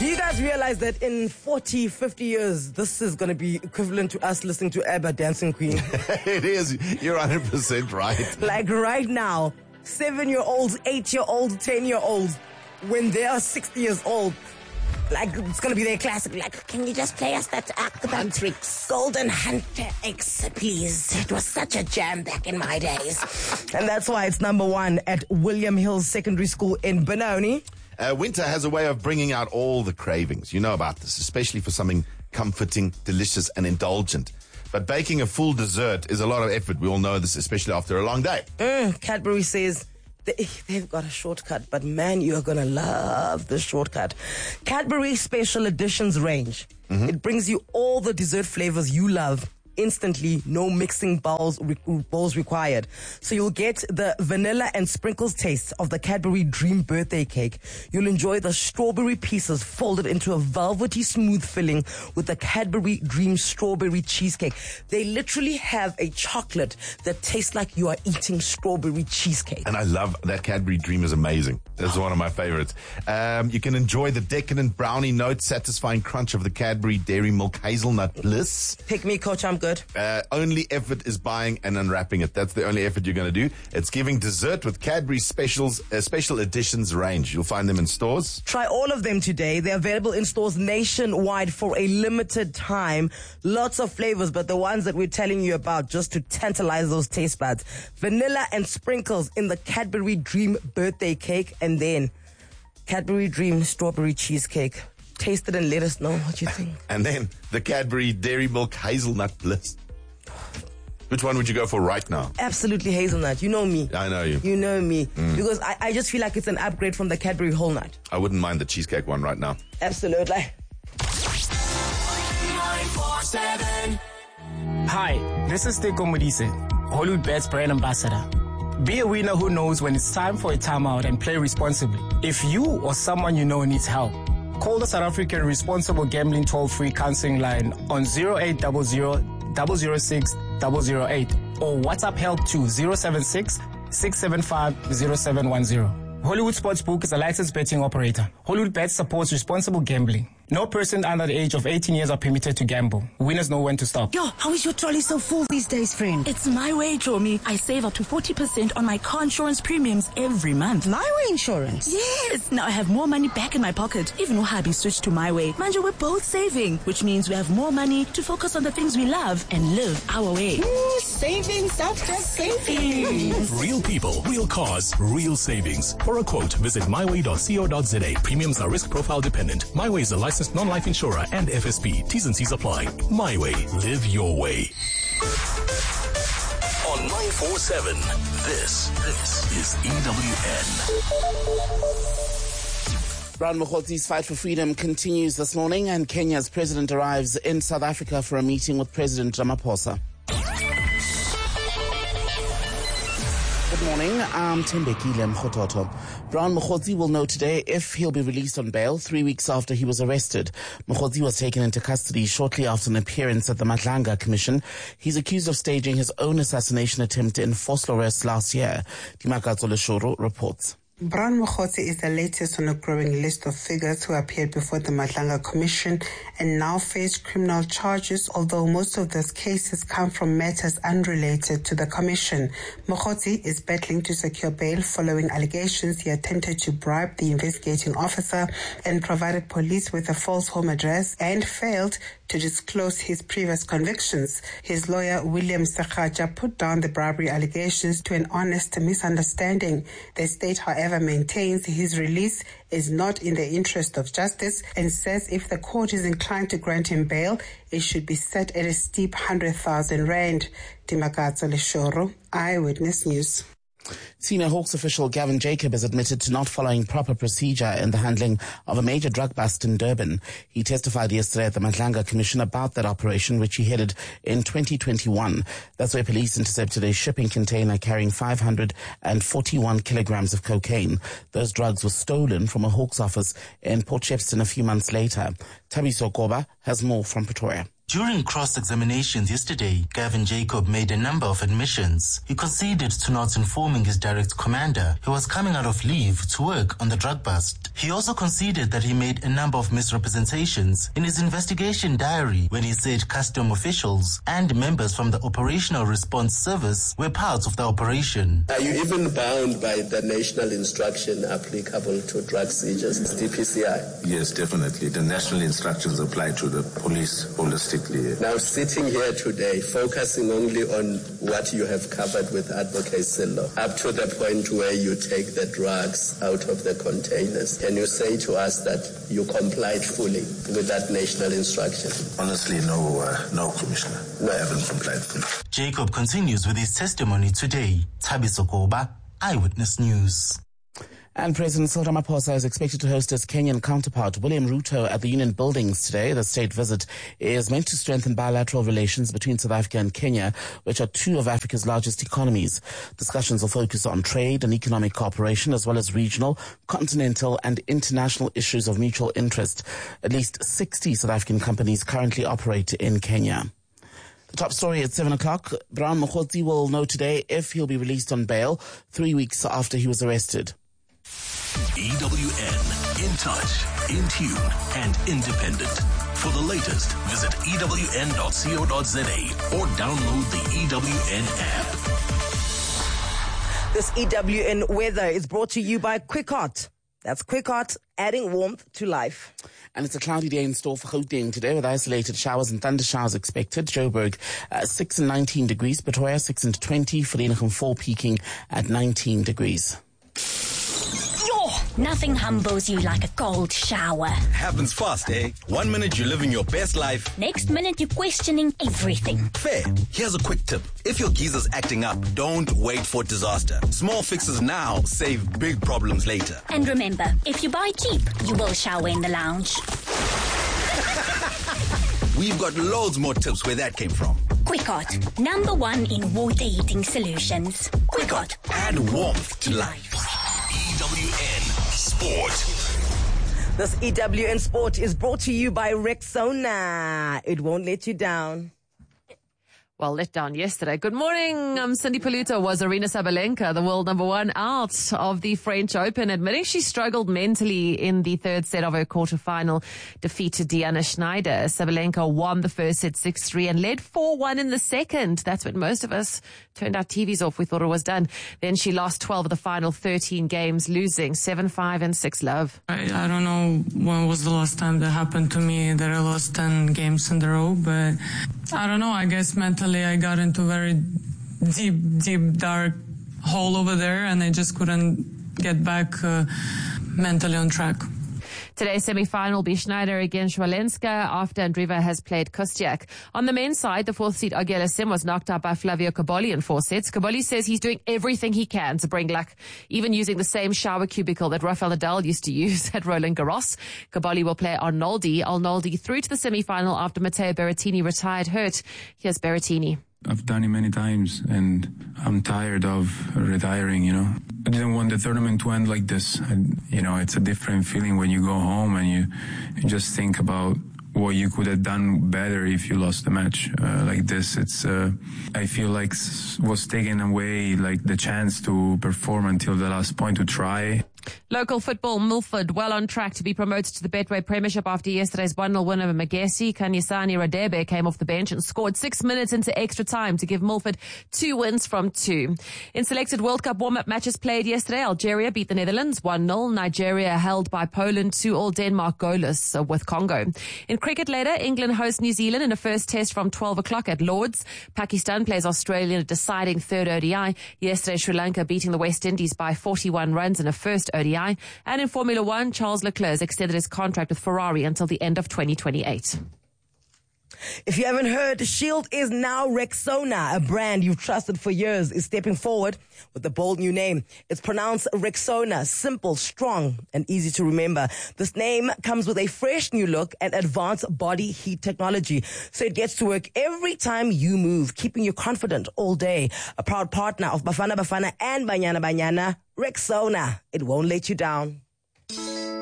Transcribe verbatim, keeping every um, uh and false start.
Do you guys realize that in forty, fifty years, this is going to be equivalent to us listening to ABBA Dancing Queen? It is. You're one hundred percent right. Like right now, seven-year-olds, eight-year-olds, ten-year-olds, when they are sixty years old, like it's going to be their classic. Like, can you just play us that, uh, that Golden Hunter X, please? It was such a jam back in my days. And that's why it's number one at William Hills Secondary School in Benoni. Uh, winter has a way of bringing out all the cravings. You know about this, especially for something comforting, delicious, and indulgent. But baking a full dessert is a lot of effort. We all know this, especially after a long day. Mm, Cadbury says they, they've got a shortcut, but man, you're going to love the shortcut. Cadbury Special Editions range. Mm-hmm. It brings you all the dessert flavors you love instantly, no mixing bowls, re- bowls required. So you'll get the vanilla and sprinkles taste of the Cadbury Dream birthday cake. You'll enjoy the strawberry pieces folded into a velvety smooth filling with the Cadbury Dream strawberry cheesecake. They literally have a chocolate that tastes like you are eating strawberry cheesecake. And I love that Cadbury Dream is amazing. That's one of my favorites. Um, you can enjoy the decadent brownie note, satisfying crunch of the Cadbury Dairy Milk Hazelnut Bliss. Pick me, Coach, I'm good. Uh, only effort is buying and unwrapping it. That's the only effort you're going to do. It's giving dessert with Cadbury Specials, uh, Special Editions range. You'll find them in stores. Try all of them today. They're available in stores nationwide for a limited time. Lots of flavors, but the ones that we're telling you about just to tantalize those taste buds. Vanilla and sprinkles in the Cadbury Dream birthday cake, and then Cadbury Dream strawberry cheesecake. Taste it and let us know what you think. And then the Cadbury Dairy Milk Hazelnut Bliss. Which one would you go for right now? Absolutely hazelnut. You know me. I know you. You know me. Mm. Because I, I just feel like it's an upgrade from the Cadbury Whole Nut. I wouldn't mind the cheesecake one right now. Absolutely. nine four seven. Hi, this is Teko Modise, Hollywood Bets brand ambassador. Be a winner who knows when it's time for a timeout and play responsibly. If you or someone you know needs help, call the South African Responsible Gambling toll-free counseling line on zero eight zero zero, zero zero six, zero zero eight or WhatsApp help to zero seven six, six seven five, zero seven one zero. Hollywood Sportsbook is a licensed betting operator. Hollywood Bets supports responsible gambling. No person under the age of eighteen years are permitted to gamble. Winners know when to stop. Yo, how is your trolley so full these days, friend? It's My Way, Jomi. I save up to forty percent on my car insurance premiums every month. My Way insurance? Yes. Now I have more money back in my pocket. Even Ohabi switched to My Way. Manja, we're both saving, which means we have more money to focus on the things we love and live our way. Ooh, savings after savings. Real people, real cars, real savings. For a quote, visit my way dot co dot za. Premiums are risk profile dependent. My Way is a licensed non-life insurer and F S P. T's and C's apply. My Way. Live your way. On nine four seven, this, this is E W N. Brown Mokgotzi's fight for freedom continues this morning, and Kenya's president arrives in South Africa for a meeting with President Ramaphosa. Good morning, I'm Tembekile Mkhototo. Brown Mokgotzi will know today if he'll be released on bail three weeks after he was arrested. Mokgotzi was taken into custody shortly after an appearance at the Madlanga Commission. He's accused of staging his own assassination attempt in Vosloorus last year. Dimakatso Leshoro reports. Brown Mokgotzi is the latest on a growing list of figures who appeared before the Madlanga Commission and now face criminal charges, although most of those cases come from matters unrelated to the Commission. Mokgotzi is battling to secure bail following allegations he attempted to bribe the investigating officer and provided police with a false home address and failed to disclose his previous convictions. His lawyer, William Sekhaja, put down the bribery allegations to an honest misunderstanding. The state, however, maintains his release is not in the interest of justice and says if the court is inclined to grant him bail, it should be set at a steep one hundred thousand rand. Dimakatso Leshoro, Eyewitness News. Senior Hawks official Gavin Jacob has admitted to not following proper procedure in the handling of a major drug bust in Durban. He testified yesterday at the Madlanga Commission about that operation, which he headed in twenty twenty-one. That's where police intercepted a shipping container carrying five hundred forty-one kilograms of cocaine. Those drugs were stolen from a Hawks office in Port Shepstone a few months later. Tabiso Koba has more from Pretoria. During cross-examinations yesterday, Gavin Jacob made a number of admissions. He conceded to not informing his direct commander he was coming out of leave to work on the drug bust. He also conceded that he made a number of misrepresentations in his investigation diary when he said custom officials and members from the Operational Response Service were parts of the operation. Are you even bound by the national instruction applicable to drug seizures, D P C I? Yes, definitely. The national instructions apply to the police holistically. Now, sitting here today, focusing only on what you have covered with Advocate Sillo, up to the point where you take the drugs out of the containers, can you say to us that you complied fully with that national instruction? Honestly, no, uh, no, Commissioner. No, I haven't complied fully. Jacob continues with his testimony today. Thabiso Koba, Eyewitness News. And President Cyril Ramaphosa is expected to host his Kenyan counterpart, William Ruto, at the Union Buildings today. The state visit is meant to strengthen bilateral relations between South Africa and Kenya, which are two of Africa's largest economies. Discussions will focus on trade and economic cooperation, as well as regional, continental, and international issues of mutual interest. At least sixty South African companies currently operate in Kenya. The top story at seven o'clock. Brown Mokgotsi will know today if he'll be released on bail three weeks after he was arrested. E W N, in touch, in tune, and independent. For the latest, visit E W N dot co dot za or download the E W N app. This E W N weather is brought to you by QuickHot. That's QuickHot, adding warmth to life. And it's a cloudy day in store for Gauteng today with isolated showers and thunder showers expected. Joburg, uh, six and nineteen degrees. Pretoria, six and twenty. Vereeniging four peaking at nineteen degrees. Nothing humbles you like a cold shower. Happens fast, eh? One minute you're living your best life. Next minute you're questioning everything. Fair. Here's a quick tip. If your geezer's acting up, don't wait for disaster. Small fixes now save big problems later. And remember, if you buy cheap, you will shower in the lounge. We've got loads more tips where that came from. QuickHot, number one in water heating solutions. QuickHot, add warmth to life. E W N Sport. This E W N Sport is brought to you by Rexona. It won't let you down. Well, let down yesterday. Good morning. I'm Cindy Paluto. Was Aryna Sabalenka, the world number one, out of the French Open, admitting she struggled mentally in the third set of her quarterfinal defeat to Diana Schneider. Sabalenka won the first set six three and led four one in the second. That's when most of us turned our T Vs off. We thought it was done. Then she lost twelve of the final thirteen games, losing seven five and six love. I, I don't know when was the last time that happened to me that I lost ten games in a row, but I don't know. I guess mentally I got into a very deep, deep, dark hole over there, and I just couldn't get back uh, mentally on track. Today's semi-final will be Schneider against Schwalenska after Andreeva has played Kostiak. On the men's side, the fourth seed Auger Sim was knocked out by Flavio Cobolli in four sets. Cobolli says he's doing everything he can to bring luck, even using the same shower cubicle that Rafael Nadal used to use at Roland Garros. Cobolli will play Arnoldi. Arnoldi through to the semi-final after Matteo Berrettini retired hurt. Here's Berrettini. I've done it many times, and I'm tired of retiring, you know. I didn't want the tournament to end like this. And, you know, it's a different feeling when you go home and you, you just think about what you could have done better if you lost the match uh, like this. It's, uh, I feel like was taken away, like the chance to perform until the last point to try. Local football, Milford, well on track to be promoted to the Betway Premiership after yesterday's one nil win over Magesi. Kanyisani Radebe came off the bench and scored six minutes into extra time to give Milford two wins from two. In selected World Cup warm-up matches played yesterday, Algeria beat the Netherlands one nil. Nigeria held by Poland two all. Denmark goalless with Congo. In cricket later, England hosts New Zealand in a first test from twelve o'clock at Lords. Pakistan plays Australia in a deciding third O D I. Yesterday, Sri Lanka beating the West Indies by forty-one runs in a first O D I. And in Formula One, Charles Leclerc extended his contract with Ferrari until the end of twenty twenty-eight. If you haven't heard, Shield is now Rexona, a brand you've trusted for years, is stepping forward with a bold new name. It's pronounced Rexona, simple, strong, and easy to remember. This name comes with a fresh new look and advanced body heat technology, so it gets to work every time you move, keeping you confident all day. A proud partner of Bafana Bafana and Banyana Banyana, Rexona. It won't let you down.